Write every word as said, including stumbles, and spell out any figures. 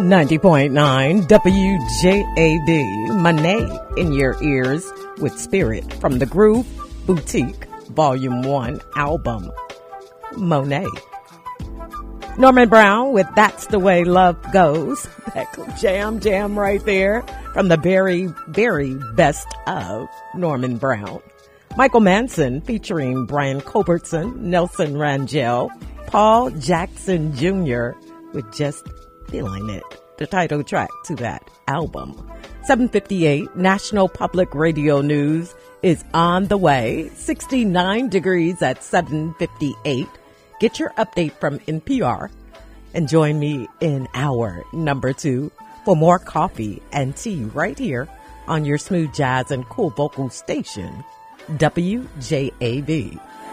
ninety point nine W J A B, Monet in your ears with Spirit from the Groove Boutique Volume one album, Monet. Norman Brown with That's the Way Love Goes. That jam, jam right there from the very, very best of Norman Brown. Michael Manson featuring Brian Culbertson, Nelson Rangel, Paul Jackson Junior with Just Feeling It, the title track to that album. seven fifty-eight National Public Radio News is on the way. sixty-nine degrees at seven fifty-eight. Get your update from N P R and join me in hour number two for more coffee and tea right here on your smooth jazz and cool vocal station, W J A B.